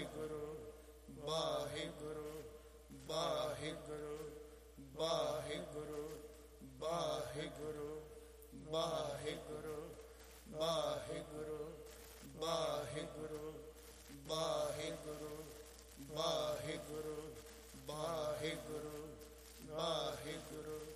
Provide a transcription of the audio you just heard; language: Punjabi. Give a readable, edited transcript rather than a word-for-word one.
ਵਾਹਿਗੁਰੂ ਵਾਹਿਗੁਰੂ ਵਾਹਿਗੁਰੂ ਵਾਹਿਗੁਰੂ ਵਾਹਿਗੁਰੂ ਵਾਹਿਗੁਰੂ ਵਾਹਿਗੁਰੂ ਵਾਹਿਗੁਰੂ ਵਾਹਿਗੁਰੂ ਵਾਹਿਗੁਰੂ ਵਾਹਿਗੁਰੂ ਵਾਹਿਗੁਰੂ